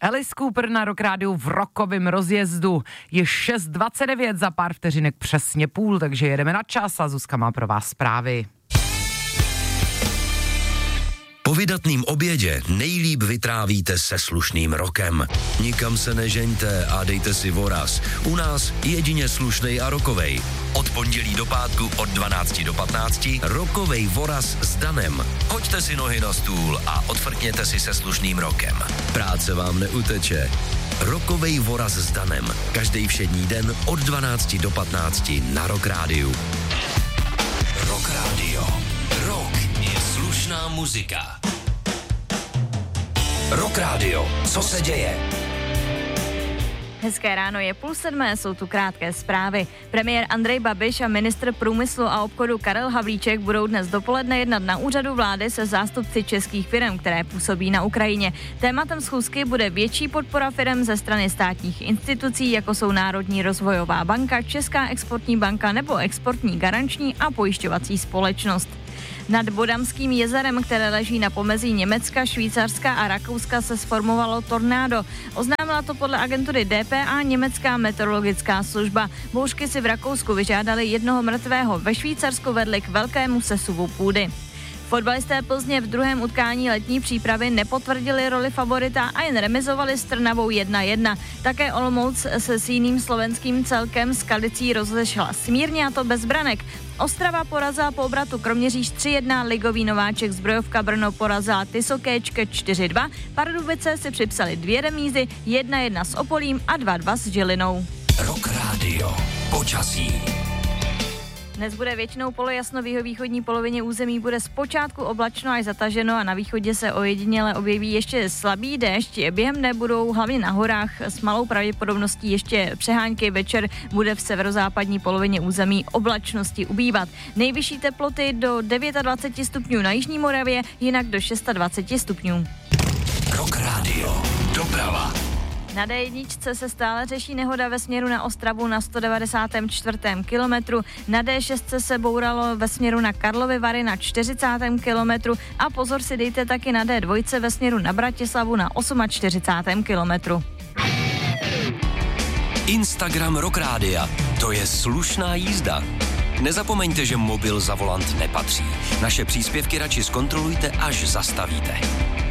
Alice Cooper na Rock Rádiu v rokovém rozjezdu. Je 6:29, za pár vteřinek přesně půl, takže jedeme na čas a Zuzka má pro vás zprávy. Po vydatným obědě nejlíp vytrávíte se slušným rokem. Nikam se nežeňte a dejte si voraz. U nás jedině slušnej a rokovej. Od pondělí do pátku od 12 do 15 rokovej voraz s Danem. Hoďte si nohy na stůl a odfrkněte si se slušným rokem. Práce vám neuteče. Rokovej voraz s Danem. Každý všední den od 12 do 15 na Rock Rádiu. Rock Radio. Rock je slušná muzika. Rock Radio. Co se děje? Hezké ráno, je 6:30, jsou tu krátké zprávy. Premiér Andrej Babiš a ministr průmyslu a obchodu Karel Havlíček budou dnes dopoledne jednat na úřadu vlády se zástupci českých firem, které působí na Ukrajině. Tématem schůzky bude větší podpora firem ze strany státních institucí, jako jsou Národní rozvojová banka, Česká exportní banka nebo Exportní garanční a pojišťovací společnost. Nad Bodamským jezerem, které leží na pomezí Německa, Švýcarska a Rakouska, se sformovalo tornádo. Oznámila to podle agentury DPA německá meteorologická služba. Bouřky si v Rakousku vyžádali 1 mrtvého, ve Švýcarsku vedly k velkému sesuvu půdy. Fotbalisté Plzně v druhém utkání letní přípravy nepotvrdili roli favorita a jen remizovali s Trnavou 1-1. Také Olomouc se s jiným slovenským celkem Skalicí rozešla smírně, a to bez branek. Ostrava porazila po obratu Kroměříž 3-1, ligový nováček Zbrojovka Brno porazila Tysokéčke 4-2, Pardubice si připsali 2 remízy, 1-1 s Opolím a 2-2 s Žilinou. Rock Radio. Počasí. Dnes bude většinou polojasno, v jihovýchodní polovině území bude zpočátku oblačno až zataženo a na východě se ojediněle objeví ještě slabý déšť. Během dne budou hlavně na horách s malou pravděpodobností ještě přehánky, večer bude v severozápadní polovině území oblačnosti ubývat. Nejvyšší teploty do 29 stupňů na jižní Moravě, jinak do 26 stupňů. Rock Radio. Doprava. Na D1 se stále řeší nehoda ve směru na Ostravu na 194. kilometru. Na D6 se bouralo ve směru na Karlovy Vary na 40. kilometru a pozor si dejte taky na D2 ve směru na Bratislavu na 48. kilometru. Instagram Rock Rádia. To je slušná jízda. Nezapomeňte, že mobil za volant nepatří. Naše příspěvky radši zkontrolujte, až zastavíte.